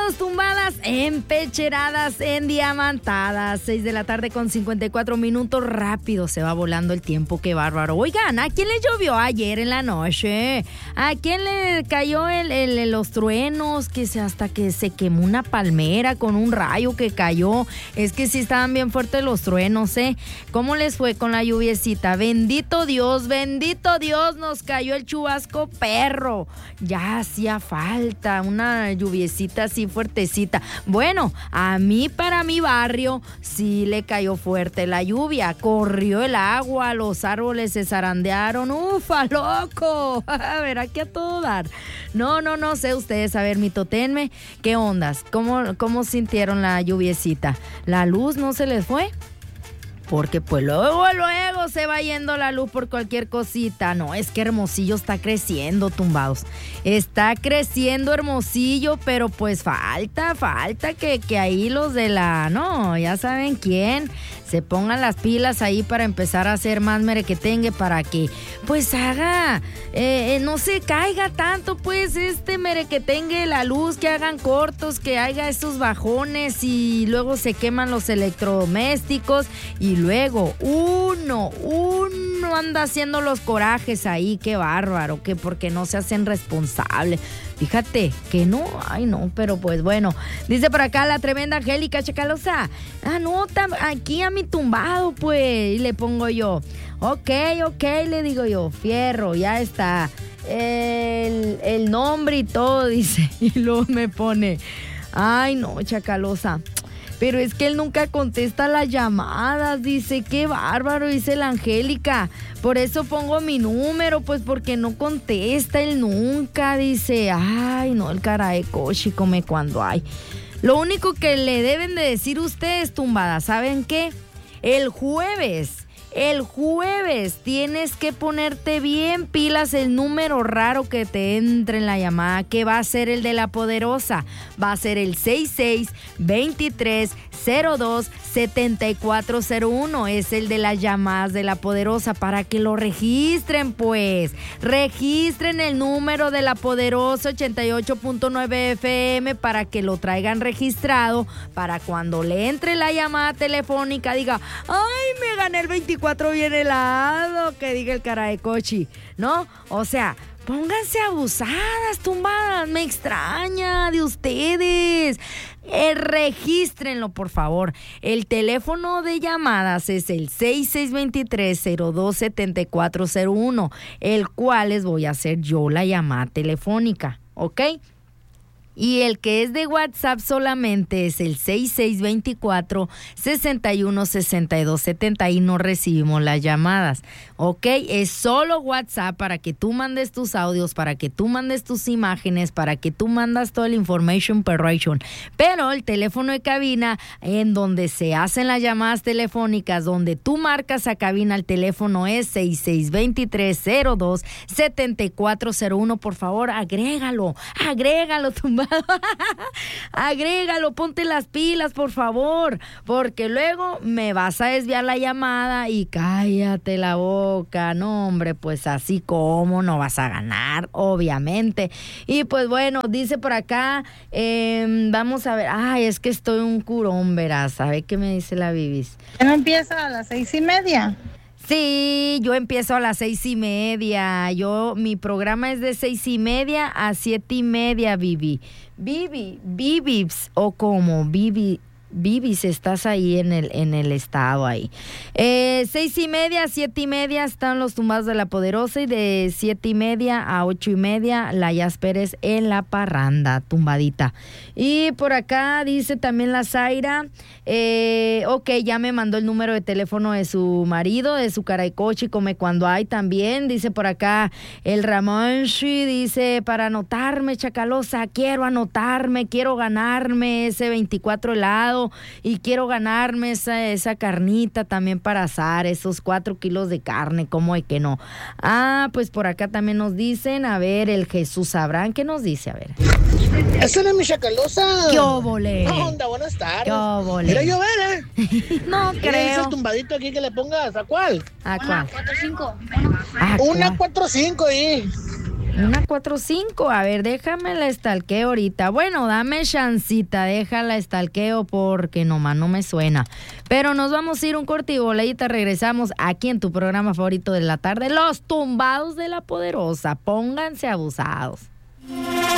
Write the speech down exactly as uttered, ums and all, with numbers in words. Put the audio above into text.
Vámonos, tumbadas, empecheradas, endiamantadas. seis de la tarde con cincuenta y cuatro minutos. Rápido se va volando el tiempo, qué bárbaro. Oigan, ¿a quién le llovió ayer en la noche? ¿A quién le cayó el, el, los truenos? Que se, hasta que se quemó una palmera con un rayo que cayó. Es que sí estaban bien fuertes los truenos, ¿eh? ¿Cómo les fue con la lluviecita? Bendito Dios, bendito Dios, nos cayó el chubasco perro. Ya hacía falta una lluviecita así fuertecita. Bueno, a mí para mi barrio sí le cayó fuerte la lluvia. Corrió el agua, los árboles se zarandearon. ¡Ufa, loco! A ver, aquí a todo dar. No, no, no sé ustedes. A ver, mitotenme, ¿qué ondas? ¿Cómo, cómo sintieron la lluviecita? ¿La luz no se les fue? Porque pues luego, luego se va yendo la luz por cualquier cosita. No, es que Hermosillo está creciendo, tumbados. Está creciendo Hermosillo, pero pues falta, falta que, que ahí los de la... No, ya saben quién. Se pongan las pilas ahí para empezar a hacer más merequetengue para que pues haga, eh, no se caiga tanto pues este merequetengue, la luz, que hagan cortos, que haya esos bajones y luego se queman los electrodomésticos y luego uno, uno anda haciendo los corajes ahí, qué bárbaro, que porque no se hacen responsables. Fíjate que no, ay no, pero pues bueno. Dice por acá la tremenda Angélica Chacalosa. Anota aquí a mi tumbado, pues. Y le pongo yo, ok, ok, le digo yo, fierro, ya está. El, el nombre y todo, dice. Y luego me pone, ay no, Chacalosa. Pero es que él nunca contesta las llamadas, dice, qué bárbaro, dice la Angélica. Por eso pongo mi número, pues porque no contesta él nunca, dice. Ay, no, el cara de cochi come cuando hay. Lo único que le deben de decir ustedes, tumbadas, ¿saben qué? El jueves. El jueves tienes que ponerte bien pilas el número raro que te entre en la llamada, que va a ser el de la poderosa. Va a ser el seis seis, veintitrés, cero dos, setenta y cuatro cero uno. Es el de las llamadas de la poderosa para que lo registren, pues. Registren el número de la poderosa ochenta y ocho punto nueve F M para que lo traigan registrado, para cuando le entre la llamada telefónica diga, ay, me gané el veinticuatro bien helado, que diga el cara de cochi, ¿no? O sea, pónganse abusadas, tumbadas, me extraña de ustedes. Eh, regístrenlo, por favor. El teléfono de llamadas es el seis seis dos tres, cero dos, siete cuatro cero uno, el cual les voy a hacer yo la llamada telefónica, ¿ok? Y el que es de WhatsApp solamente es el seis seis dos cuatro, seis uno, seis dos siete zero y no recibimos las llamadas, ¿ok? Es solo WhatsApp para que tú mandes tus audios, para que tú mandes tus imágenes, para que tú mandas toda la information operation. Pero el teléfono de cabina, en donde se hacen las llamadas telefónicas, donde tú marcas a cabina, el teléfono es seis seis dos tres, cero dos, siete cuatro cero uno. Por favor, agrégalo, agrégalo, tu agrégalo, ponte las pilas, por favor, porque luego me vas a desviar la llamada y cállate la boca. No, hombre, pues así como no vas a ganar, obviamente. Y pues bueno, dice por acá, eh, vamos a ver, ay, es que estoy un curón, verás, ¿sabe qué me dice la Bibis? ¿No empieza a las seis y media? Sí, yo empiezo a las seis y media. Yo, mi programa es de seis y media a siete y media, Bibi. Bibi, Bibis, o como Bibi, Bibis, estás ahí en el, en el estado ahí. Eh, seis y media, siete y media están los tumbados de la poderosa y de siete y media a ocho y media la Yas Pérez en la parranda, tumbadita. Y por acá dice también la Zaira, eh, ok, ya me mandó el número de teléfono de su marido, de su caraicochi, come cuando hay también. Dice por acá el Ramón, dice, para anotarme, Chacalosa, quiero anotarme, quiero ganarme ese veinticuatro helado y quiero ganarme esa, esa carnita también para asar, esos cuatro kilos de carne, ¿cómo es que no? Ah, pues por acá también nos dicen, a ver, el Jesús Abraham, ¿qué nos dice? A ver. Esa no es mi Chacalosa. ¿Qué óvole? ¿Qué onda? Buenas tardes. ¿Qué óvole? Mira llover, ¿eh? No ¿Qué creo. dice el tumbadito aquí que le pongas? ¿A cuál? ¿A cuál? cuatro cinco. ¿A Una cuál? cuatro cinco ahí. Una cuatro cinco, a ver, déjame la estalqueo ahorita. Bueno, dame chancita, déjala estalqueo porque nomás no me suena. Pero nos vamos a ir un corte y boleita, regresamos aquí en tu programa favorito de la tarde, Los Tumbados de la Poderosa. Pónganse abusados.